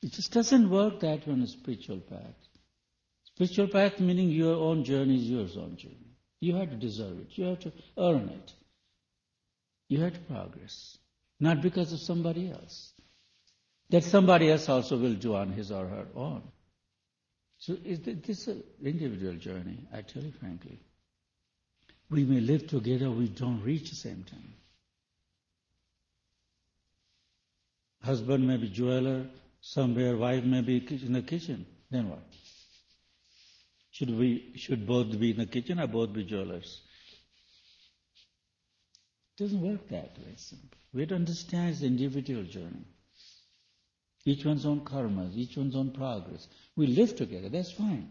It just doesn't work that way on a spiritual path. Spiritual path meaning your own journey is your own journey. You have to deserve it. You have to earn it. You have to progress. Not because of somebody else. That somebody else also will do on his or her own. So this is an individual journey, I tell you frankly. We may live together, we don't reach the same time. Husband may be jeweler, somewhere wife may be in the kitchen. Then what? Should both be in the kitchen or both be jewelers? It doesn't work that way. We have to understand the individual journey. Each one's own karmas, each one's own progress. We live together, that's fine.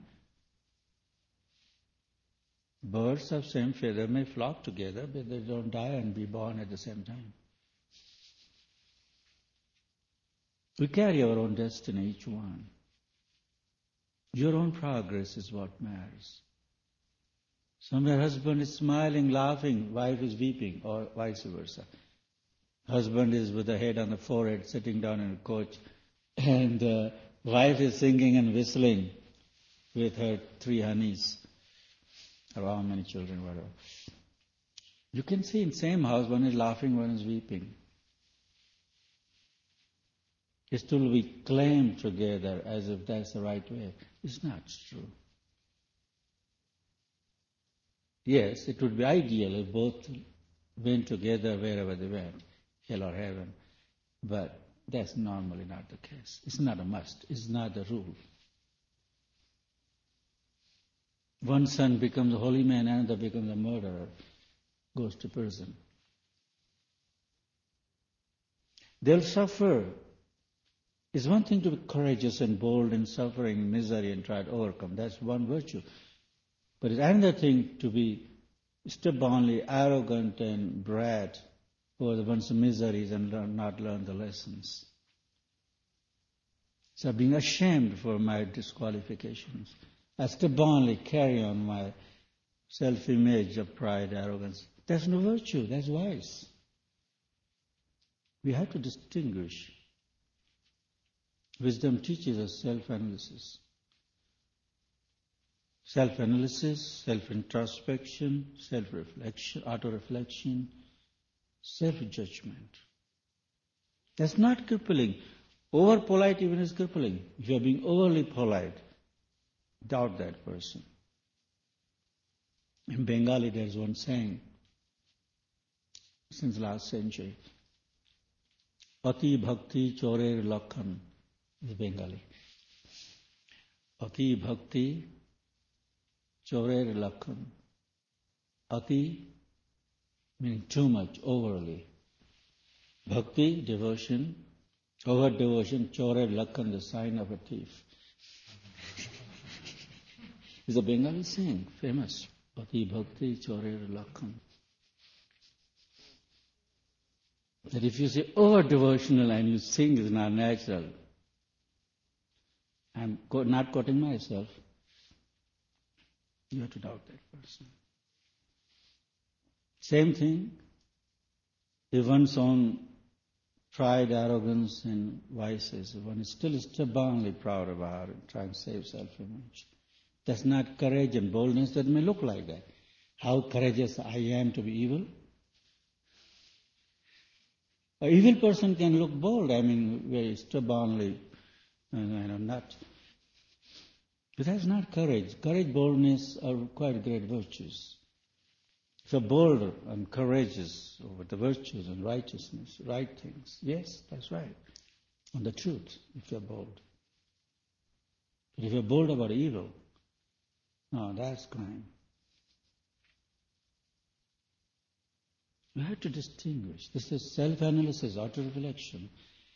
Birds of same feather may flock together, but they don't die and be born at the same time. We carry our own destiny, each one. Your own progress is what matters. Somewhere husband is smiling, laughing, wife is weeping, or vice versa. Husband is with the head on the forehead, sitting down in a coach, and wife is singing and whistling with her 3 honeys, or how many children, whatever. You can see in the same house, one is laughing, one is weeping. Still we claim together as if that's the right way. It's not true. Yes, it would be ideal if both went together wherever they went, hell or heaven. But that's normally not the case. It's not a must. It's not the rule. One son becomes a holy man, another becomes a murderer, goes to prison. They'll suffer. It's one thing to be courageous and bold in suffering, misery, and try to overcome. That's one virtue. But it's another thing to be stubbornly arrogant and brat over one's miseries and not learn the lessons. So being ashamed for my disqualifications, I stubbornly carry on my self-image of pride, arrogance. That's no virtue, that's vice. We have to distinguish. Wisdom teaches us self-analysis. Self-analysis, self-introspection, self-reflection, auto-reflection, self-judgment. That's not crippling. Over-polite even is crippling. If you are being overly polite, doubt that person. In Bengali there's one saying, since last century, Ati Bhakti Chorer Lakhan is Bengali. Ati Bhakti Chorer Lakhan. Ati meaning too much, overly. Bhakti, devotion. Over devotion, Chorer Lakhan, the sign of a thief. It's a Bengali saying, famous. Ati Bhakti Chorer Lakhan. That if you say over devotional and you sing is not natural, I'm not quoting myself, you have to doubt that person. Same thing, if one's own pride, arrogance, and vices, one is still stubbornly proud about it, trying to save self-image. That's not courage and boldness that may look like that. How courageous I am to be evil? An evil person can look bold, very stubbornly, not. But that's not courage. Courage, boldness are quite great virtues. So bold and courageous over the virtues and righteousness, right things. Yes, that's right. On the truth, if you're bold. But if you're bold about evil, no, that's crime. You have to distinguish. This is self-analysis, auto-reflection.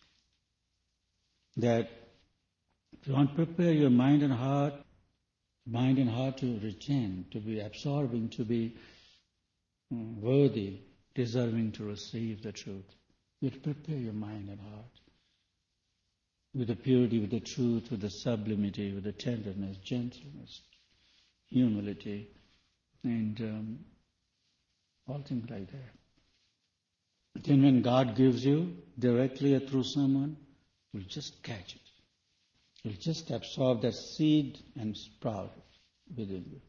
That if you want to prepare your mind and heart to retain, to be absorbing, to be worthy, deserving to receive the truth, you have to prepare your mind and heart with the purity, with the truth, with the sublimity, with the tenderness, gentleness, humility, and all things like that. Then when God gives you directly or through someone, you'll just catch it. You'll just absorb that seed and sprout within you.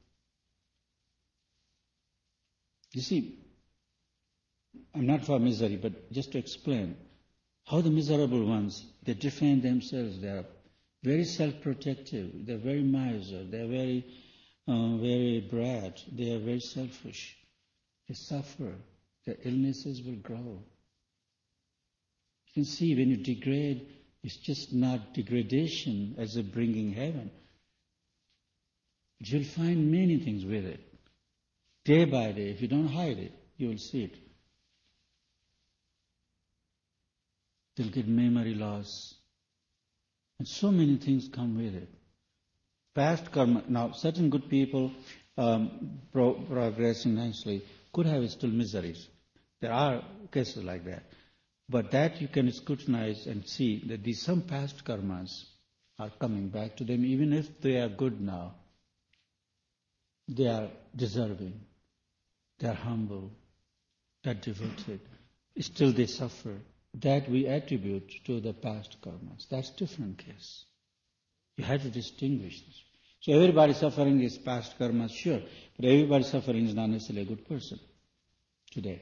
You see, I'm not for misery, but just to explain how the miserable ones, they defend themselves. They are very self-protective. They're very miser. They're very, very brat. They are very selfish. They suffer. Their illnesses will grow. You can see when you degrade, it's just not degradation as a bringing heaven. You'll find many things with it. Day by day, if you don't hide it, you will see it. They'll get memory loss. And so many things come with it. Past karma, now certain good people progressing nicely could have still miseries. There are cases like that. But that you can scrutinize and see that these some past karmas are coming back to them, even if they are good now. They are deserving. They are humble. They are devoted. Still they suffer. That we attribute to the past karmas. That's a different case. You have to distinguish this. So everybody suffering is past karmas, sure. But everybody suffering is not necessarily a good person today.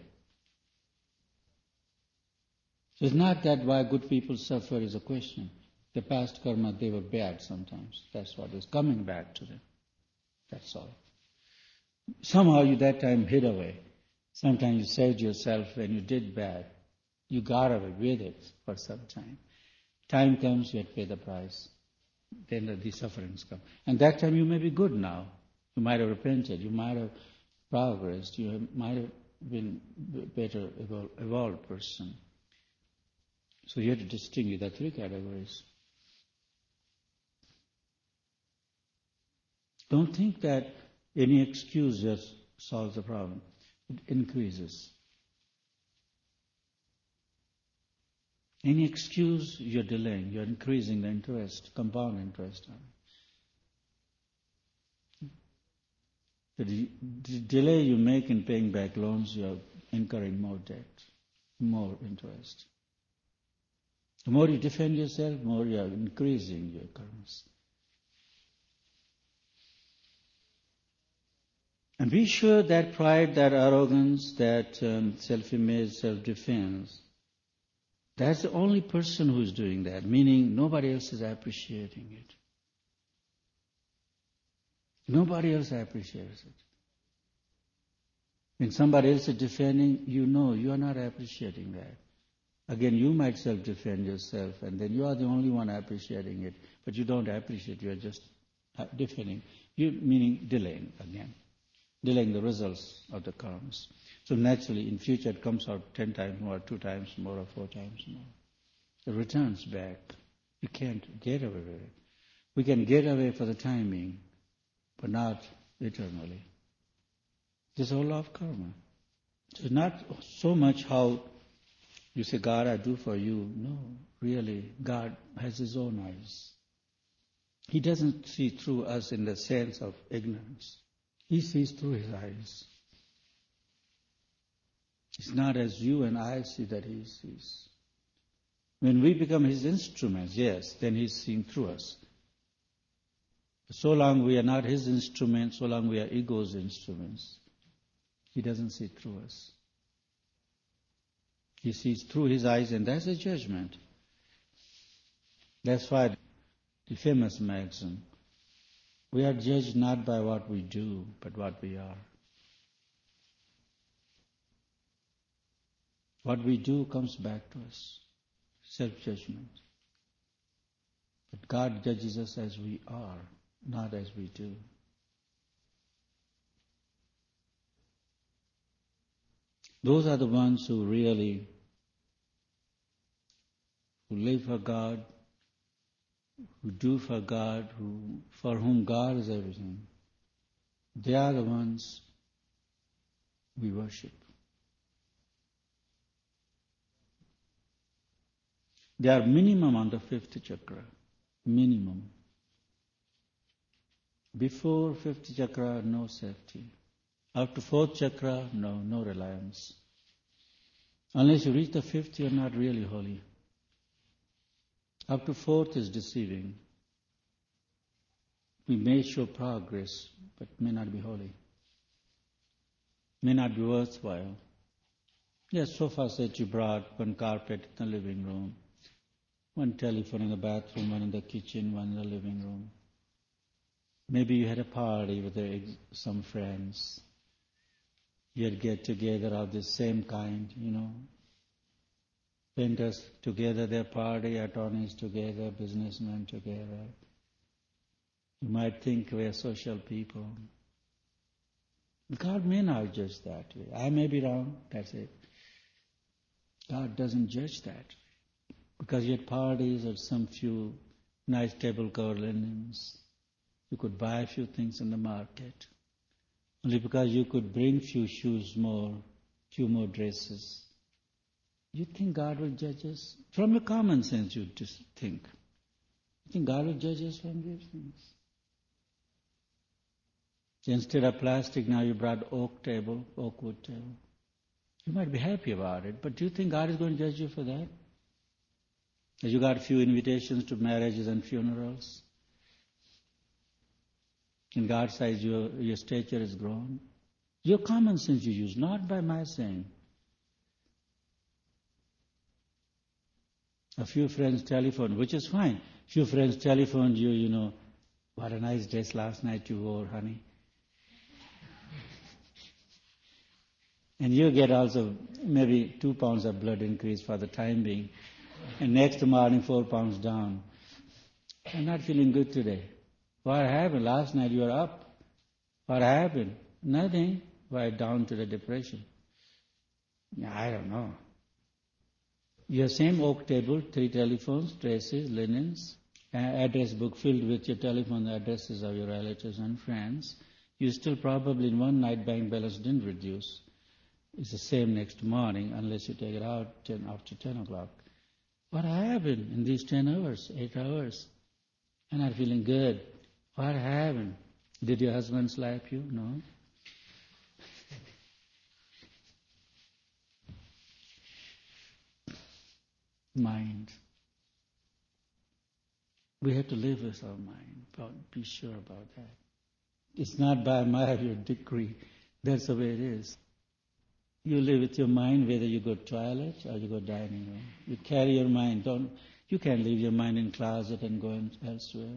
So it's not that why good people suffer is a question. The past karma, they were bad sometimes. That's what is coming back to them. That's all. Somehow you that time hid away. Sometimes you saved yourself when you did bad. You got away with it for some time. Time comes, you have to pay the price. Then the sufferings come. And that time you may be good now. You might have repented. You might have progressed. You might have been a better evolved person. So you have to distinguish the three categories. Don't think that any excuse just solves the problem. It increases. Any excuse, you're delaying, you're increasing the interest, compound interest. The delay you make in paying back loans, you're incurring more debt, more interest. The more you defend yourself, more you're increasing your karmas. And be sure that pride, that arrogance, that self-image, self-defense, that's the only person who is doing that, meaning nobody else is appreciating it. Nobody else appreciates it. When somebody else is defending, you know you are not appreciating that. Again, you might self-defend yourself, and then you are the only one appreciating it, but you don't appreciate, you are just defending. You meaning delaying again. Delaying the results of the karmas. So naturally, in future, it comes out 10 times more, 2 times more, or 4 times more. It returns back. You can't get away with it. We can get away for the time being, but not eternally. This is all law of karma. So it's not so much how you say, God, I do for you. No, really, God has His own eyes. He doesn't see through us in the sense of ignorance. He sees through His eyes. It's not as you and I see that He sees. When we become His instruments, yes, then He's seeing through us. So long we are not His instruments, so long we are ego's instruments, He doesn't see through us. He sees through His eyes, and that's a judgment. That's why the famous maxim, we are judged not by what we do, but what we are. What we do comes back to us, self-judgment. But God judges us as we are, not as we do. Those are the ones who really, who live for God, who do for God, for whom God is everything. They are the ones we worship. They are minimum on the 5th chakra. Minimum. Before 5th chakra, no safety. After 4th chakra, no reliance. Unless you reach the 5th, you are not really holy. Up to 4th is deceiving. We may show progress, but may not be holy. May not be worthwhile. Yes, sofa set you brought, one carpet in the living room, one telephone in the bathroom, one in the kitchen, one in the living room. Maybe you had a party with some friends. You'd get together of the same kind, Painters together, their party, attorneys together, businessmen together. You might think we are social people. God may not judge that way. I may be wrong, that's it. God doesn't judge that way. Because you had parties or some few nice table cover linens. You could buy a few things in the market. Only because you could bring few shoes more, few more dresses. You think God will judge us? From your common sense you just think. You think God will judge us from these things? Instead of plastic, now you brought oak wood table. You might be happy about it, but do you think God is going to judge you for that? As you got a few invitations to marriages and funerals. In God's eyes, your stature is grown. Your common sense you use, not by my saying. A few friends telephoned, which is fine. Few friends telephoned you, what a nice dress last night you wore, honey. And you get also maybe 2 pounds of blood increase for the time being. And next morning 4 pounds down. I'm not feeling good today. What happened? Last night you were up. What happened? Nothing. Why down to the depression? I don't know. Your same oak table, 3 telephones, dresses, linens, address book filled with your telephone addresses of your relatives and friends. You still probably in one night bank balance didn't reduce. It's the same next morning unless you take it out after 10 o'clock. What happened in these 10 hours, 8 hours? I'm not feeling good. What happened? Did your husband slap you? No. Mind. We have to live with our mind. Be sure about that. It's not by my or your decree. That's the way it is. You live with your mind whether you go toilet or you go dining room. You carry your mind. You can't leave your mind in closet and go elsewhere.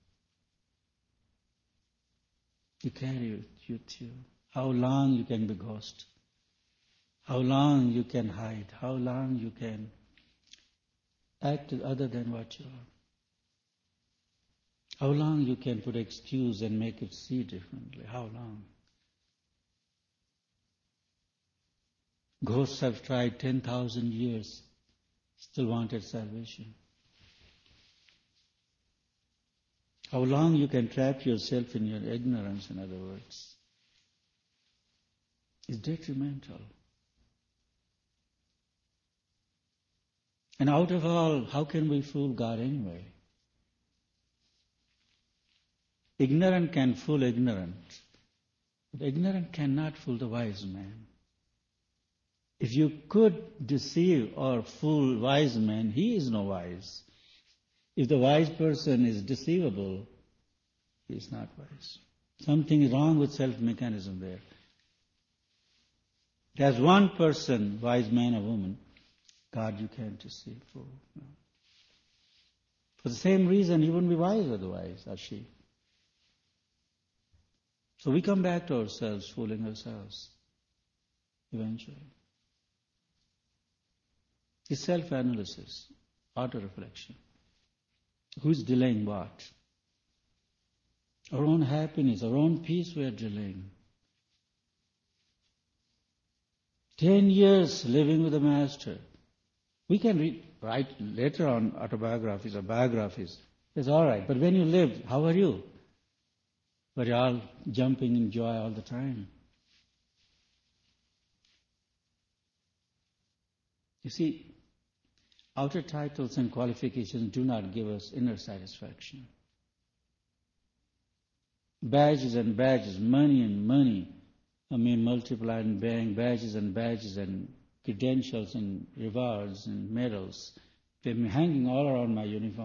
You carry it with you. How long you can be ghost? How long you can hide? How long you can act other than what you are? How long you can put excuse and make it see differently? How long? Ghosts have tried 10,000 years, still wanted salvation. How long you can trap yourself in your ignorance, in other words, is detrimental. And out of all, how can we fool God anyway? Ignorant can fool ignorant, but ignorant cannot fool the wise man. If you could deceive or fool wise man, he is no wise. If the wise person is deceivable, he is not wise. Something is wrong with self-mechanism there. There's one person, wise man or woman, God you can't deceive, fool. No. For the same reason, he wouldn't be wise otherwise, or she. So we come back to ourselves, fooling ourselves, eventually. It's self-analysis, auto-reflection. Who's delaying what? Our own happiness, our own peace we are delaying. 10 years living with the Master. We can write later on autobiographies or biographies. It's all right. But when you lived, how are you? Were you all jumping in joy all the time? You see, outer titles and qualifications do not give us inner satisfaction. Badges and badges, money and money, multiply and bang, badges and credentials and rewards and medals. They're hanging all around my uniform.